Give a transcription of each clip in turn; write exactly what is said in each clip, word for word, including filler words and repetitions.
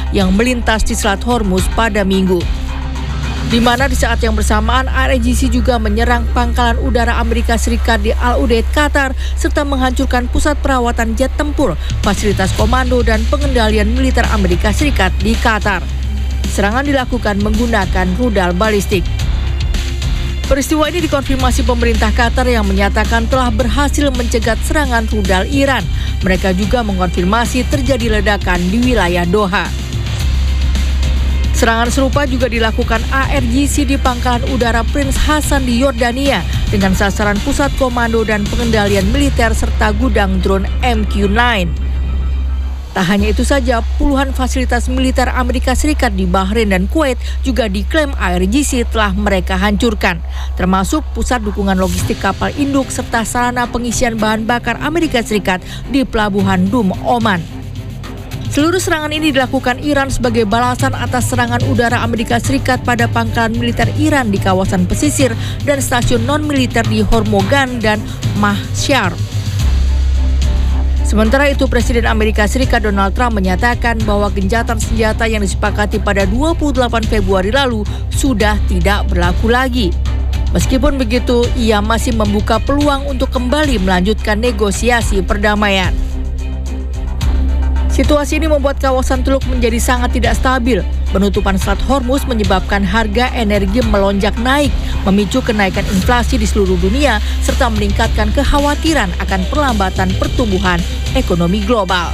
yang melintas di Selat Hormuz pada Minggu. Di mana di saat yang bersamaan I R G C juga menyerang pangkalan udara Amerika Serikat di Al Udeid, Qatar, serta menghancurkan pusat perawatan jet tempur, fasilitas komando dan pengendalian militer Amerika Serikat di Qatar. Serangan dilakukan menggunakan rudal balistik. Peristiwa ini dikonfirmasi pemerintah Qatar yang menyatakan telah berhasil mencegat serangan rudal Iran. Mereka juga mengonfirmasi terjadi ledakan di wilayah Doha. Serangan serupa juga dilakukan I R G C di pangkalan udara Prince Hassan di Yordania dengan sasaran pusat komando dan pengendalian militer serta gudang drone M Q sembilan. Tak hanya itu saja, puluhan fasilitas militer Amerika Serikat di Bahrain dan Kuwait juga diklaim I R G C telah mereka hancurkan, termasuk pusat dukungan logistik kapal induk serta sarana pengisian bahan bakar Amerika Serikat di Pelabuhan Dum, Oman. Seluruh serangan ini dilakukan Iran sebagai balasan atas serangan udara Amerika Serikat pada pangkalan militer Iran di kawasan pesisir dan stasiun non-militer di Hormozgan dan Mahsyar. Sementara itu, Presiden Amerika Serikat Donald Trump menyatakan bahwa gencatan senjata yang disepakati pada dua puluh delapan Februari lalu sudah tidak berlaku lagi. Meskipun begitu, ia masih membuka peluang untuk kembali melanjutkan negosiasi perdamaian. Situasi ini membuat kawasan Teluk menjadi sangat tidak stabil. Penutupan Selat Hormuz menyebabkan harga energi melonjak naik, memicu kenaikan inflasi di seluruh dunia, serta meningkatkan kekhawatiran akan perlambatan pertumbuhan ekonomi global.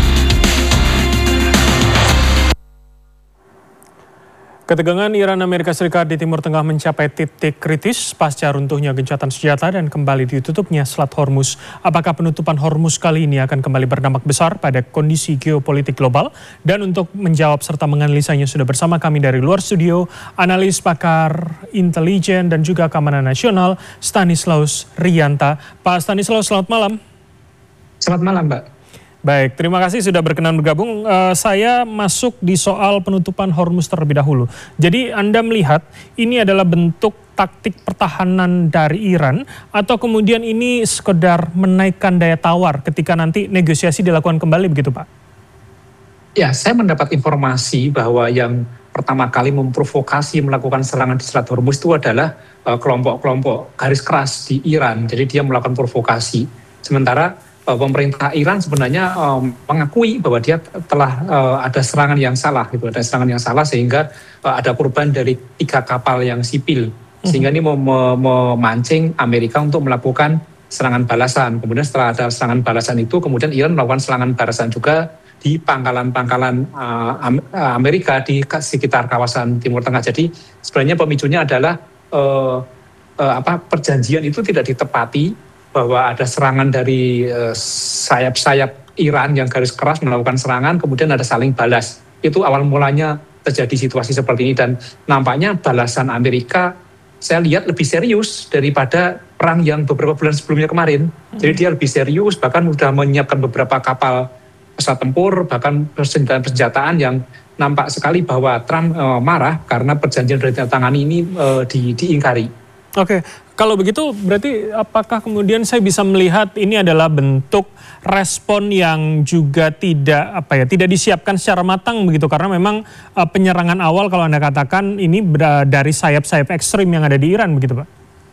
Ketegangan Iran-Amerika Serikat di Timur Tengah mencapai titik kritis pasca runtuhnya gencatan senjata dan kembali ditutupnya Selat Hormuz. Apakah penutupan Hormuz kali ini akan kembali berdampak besar pada kondisi geopolitik global? Dan untuk menjawab serta menganalisanya sudah bersama kami dari luar studio, analis pakar intelijen dan juga keamanan nasional Stanislaus Riyanta. Pak Stanislaus, selamat malam. Selamat malam, Mbak. Baik, terima kasih sudah berkenan bergabung. Uh, saya masuk di soal penutupan Hormuz terlebih dahulu. Jadi Anda melihat ini adalah bentuk taktik pertahanan dari Iran atau kemudian ini sekedar menaikkan daya tawar ketika nanti negosiasi dilakukan kembali begitu, Pak? Ya, saya mendapat informasi bahwa yang pertama kali memprovokasi melakukan serangan di Selat Hormuz itu adalah uh, kelompok-kelompok garis keras di Iran. Jadi dia melakukan provokasi. Sementara pemerintah Iran sebenarnya um, mengakui bahwa dia telah uh, ada serangan yang salah, gitu, ada serangan yang salah sehingga uh, ada korban dari tiga kapal yang sipil, sehingga ini mem- memancing Amerika untuk melakukan serangan balasan. Kemudian setelah ada serangan balasan itu, kemudian Iran melakukan serangan balasan juga di pangkalan-pangkalan uh, Amerika di sekitar kawasan Timur Tengah. Jadi sebenarnya pemicunya adalah uh, uh, apa perjanjian itu tidak ditepati, bahwa ada serangan dari uh, sayap-sayap Iran yang garis keras melakukan serangan, kemudian ada saling balas. Itu awal mulanya terjadi situasi seperti ini, dan nampaknya balasan Amerika saya lihat lebih serius daripada perang yang beberapa bulan sebelumnya kemarin. Hmm. Jadi dia lebih serius, bahkan sudah menyiapkan beberapa kapal pesawat tempur, bahkan persenjataan yang nampak sekali bahwa Trump uh, marah karena perjanjian yang ditandatangani ini uh, di, diingkari. Oke, kalau begitu berarti apakah kemudian saya bisa melihat ini adalah bentuk respon yang juga tidak apa ya tidak disiapkan secara matang begitu, karena memang uh, penyerangan awal kalau Anda katakan ini dari sayap-sayap ekstrim yang ada di Iran begitu, Pak?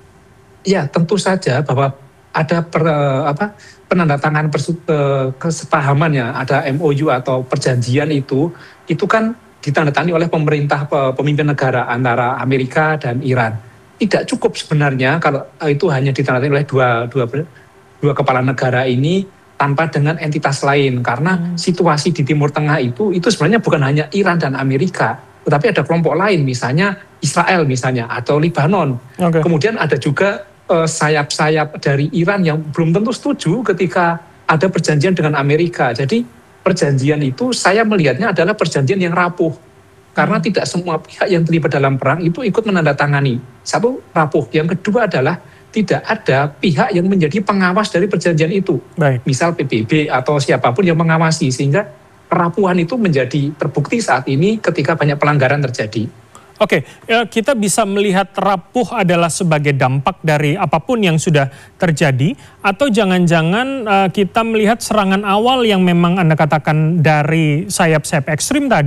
Ya, tentu saja bahwa ada per, apa penandatangan kesepahamannya, ada M O U atau perjanjian itu itu kan ditandatangani oleh pemerintah pemimpin negara antara Amerika dan Iran. Tidak cukup sebenarnya kalau itu hanya ditandatangani oleh dua, dua, dua kepala negara ini tanpa dengan entitas lain. Karena hmm. situasi di Timur Tengah itu itu sebenarnya bukan hanya Iran dan Amerika, tetapi ada kelompok lain, misalnya Israel misalnya, atau Lebanon. Okay. Kemudian ada juga uh, sayap-sayap dari Iran yang belum tentu setuju ketika ada perjanjian dengan Amerika. Jadi perjanjian itu saya melihatnya adalah perjanjian yang rapuh. Karena tidak semua pihak yang terlibat dalam perang itu ikut menandatangani. Satu, rapuh. Yang kedua adalah tidak ada pihak yang menjadi pengawas dari perjanjian itu. Baik. Misal P B B atau siapapun yang mengawasi. Sehingga kerapuhan itu menjadi terbukti saat ini ketika banyak pelanggaran terjadi. Oke, ya, kita bisa melihat rapuh adalah sebagai dampak dari apapun yang sudah terjadi, atau jangan-jangan uh, kita melihat serangan awal yang memang Anda katakan dari sayap-sayap ekstrim tadi,